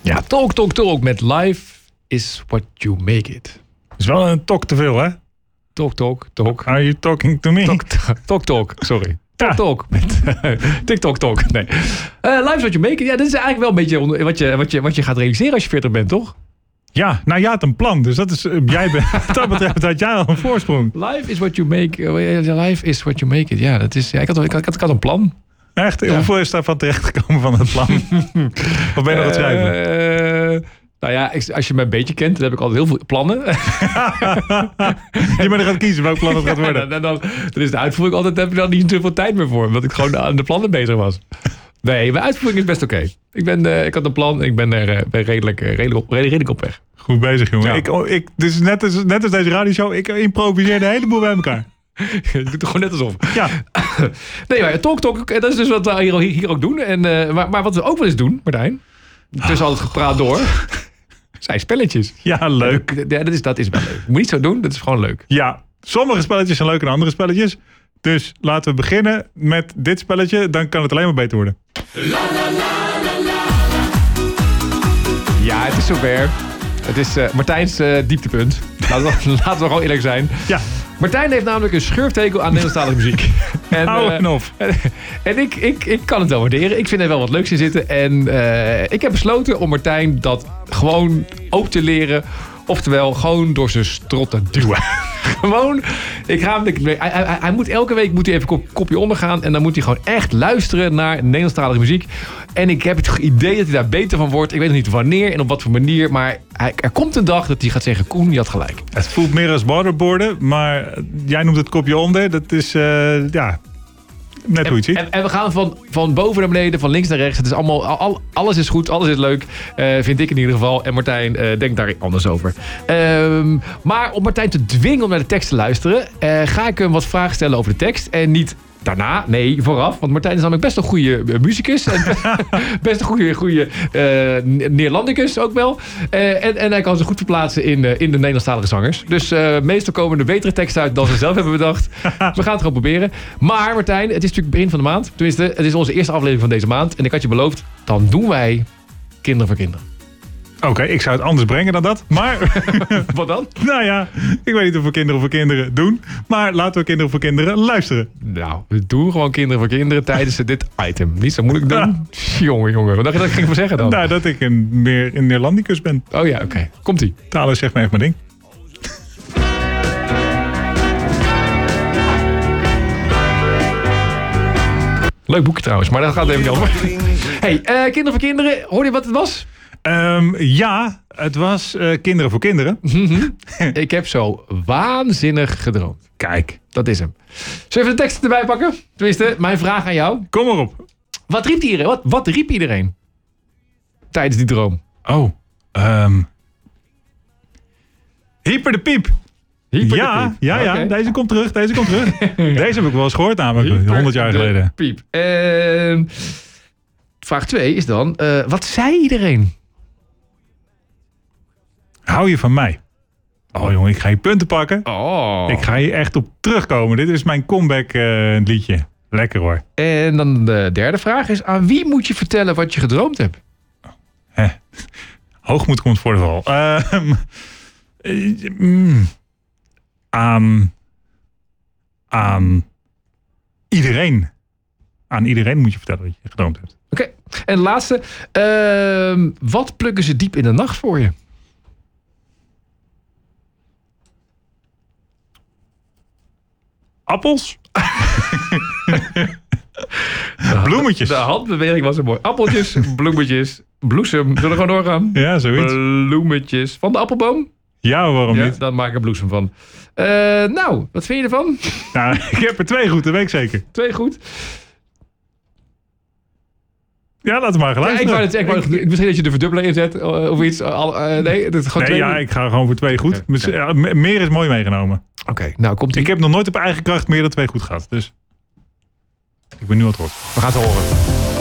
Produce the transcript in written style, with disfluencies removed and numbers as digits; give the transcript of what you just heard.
Ja, talk met Life is what you make it. Is wel een talk te veel, hè? Talk. Are you talking to me? Talk, sorry. Talk met TikTok. Nee. Life is what you make it. Ja, dit is eigenlijk wel een beetje wat je gaat realiseren als je 40 bent, toch? Ja, nou jij had een plan, dus dat is jij bent. Wat dat betreft had jij al een voorsprong. Life is what you make it. Ja, dat is. Ja, ik had een plan. Echt? Ja. Hoeveel is daarvan terechtgekomen van het plan? Of ben je nog aan het schrijven? Nou ja, als je me een beetje kent, dan heb ik altijd heel veel plannen. Je bent er gaan kiezen welk plan het gaat worden. En dan is de uitvoering altijd, heb je dan niet zoveel tijd meer voor. Omdat ik gewoon aan de plannen bezig was. Nee, mijn uitvoering is best oké. Ik had een plan en ik ben er redelijk op weg. Goed bezig, jongen. Ja. Dus net als deze radioshow, ik improviseer de hele boel bij elkaar. Je doet er gewoon net alsof. Ja. Nee, maar talk, dat is dus wat we hier ook doen. Maar wat we ook wel eens doen, Martijn, tussen al het gepraat door, zijn spelletjes. Ja, leuk. Ja, dat is wel leuk. Moet je niet zo doen, dat is gewoon leuk. Ja, sommige spelletjes zijn leuker dan andere spelletjes. Dus laten we beginnen met dit spelletje. Dan kan het alleen maar beter worden. Ja, het is zover. Het is Martijn's dieptepunt. Laten we gewoon eerlijk zijn. Ja. Martijn heeft namelijk een schurftekel aan Nederlandstalige muziek. En ik kan het wel waarderen. Ik vind er wel wat leuks in zitten. En ik heb besloten om Martijn dat gewoon ook te leren. Oftewel, gewoon door zijn strot te duwen. Gewoon, hij moet elke week even een kopje ondergaan. En dan moet hij gewoon echt luisteren naar Nederlandstalige muziek. En ik heb het idee dat hij daar beter van wordt. Ik weet nog niet wanneer en op wat voor manier. Maar er komt een dag dat hij gaat zeggen, Koen, je had gelijk. Het voelt meer als waterboarden. Maar jij noemt het kopje onder. Dat is, net hoe je het ziet. En we gaan van boven naar beneden, van links naar rechts. Het is allemaal, alles is goed, alles is leuk. Vind ik in ieder geval. En Martijn denkt daar anders over. Maar om Martijn te dwingen om naar de tekst te luisteren, ga ik hem wat vragen stellen over de tekst. En niet daarna, nee, vooraf. Want Martijn is namelijk best een goede muzikus. En best een goede Neerlandicus ook wel. En hij kan zich goed verplaatsen in de Nederlandstalige zangers. Dus meestal komen er betere teksten uit dan ze zelf hebben bedacht. We gaan het gewoon proberen. Maar Martijn, het is natuurlijk begin van de maand. Tenminste, het is onze eerste aflevering van deze maand. En ik had je beloofd, dan doen wij Kinderen voor Kinderen. Oké, ik zou het anders brengen dan dat. Maar wat dan? Nou ja, ik weet niet of we Kinderen voor Kinderen doen. Maar laten we Kinderen voor Kinderen luisteren. Nou, we doen gewoon Kinderen voor Kinderen tijdens dit item. Niet zo moeilijk doen. Jongen. Wat dacht je dat ik ging zeggen dan? Nou, dat ik meer een Neerlandicus ben. Oh ja, oké. Komt-ie. Talen zegt me even mijn ding. Leuk boekje trouwens, maar daar gaat het even niet over. Hey, Kinderen voor Kinderen. Hoorde je wat het was? Ja, het was Kinderen voor Kinderen. Ik heb zo waanzinnig gedroomd. Kijk. Dat is hem. Zullen we even de tekst erbij pakken? Tenminste, mijn vraag aan jou. Kom maar op. Wat riep iedereen tijdens die droom? Oh, Hyper de Piep. Ja, okay. Deze komt terug. Deze heb ik wel eens gehoord namelijk, 100 jaar geleden. Piep. Vraag 2 is dan, wat zei iedereen? Hou je van mij? Oh jongen, ik ga je punten pakken. Oh. Ik ga hier echt op terugkomen. Dit is mijn comeback liedje. Lekker hoor. En dan de derde vraag is, aan wie moet je vertellen wat je gedroomd hebt? Hoogmoed komt voor de val. Aan iedereen. Aan iedereen moet je vertellen wat je gedroomd hebt. Oké. En de laatste. Wat plukken ze diep in de nacht voor je? Appels? Bloemetjes. De handbeweging was er mooi. Appeltjes, bloemetjes, bloesem. Zullen we gewoon doorgaan? Ja, zoiets. Bloemetjes. Van de appelboom? Ja, waarom niet? Dan maak ik er bloesem van. Nou, wat vind je ervan? Nou, ik heb er 2 goed, dat weet ik zeker. 2 goed. Ja, laten we maar gelijk. Misschien dat je de verdubbeling inzet of iets. Nee, dat is gewoon 2. Ja, ik ga gewoon voor 2 goed. Okay. Meer is mooi meegenomen. Oké, nou komt-ie. Ik heb nog nooit op eigen kracht meer dan 2 goed gehad. Dus ik ben nu aan het horen. We gaan het horen.